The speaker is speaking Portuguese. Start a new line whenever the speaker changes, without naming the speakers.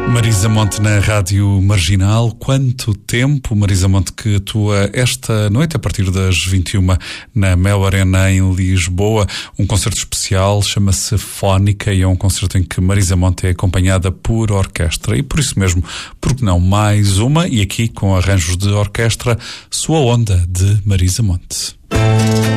Marisa Monte na Rádio Marginal. Quanto tempo, Marisa Monte, que atua esta noite a partir das 21 na Mel Arena em Lisboa. Um concerto especial, chama-se Fónica, e é um concerto em que Marisa Monte é acompanhada por orquestra. E por isso mesmo, porque não mais uma, e aqui com arranjos de orquestra, Sua Onda, de Marisa Monte.